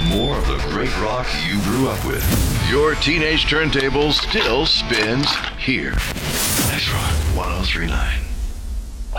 more of the great rock you grew up with. Your teenage turntable still spins here. X Rock 1039.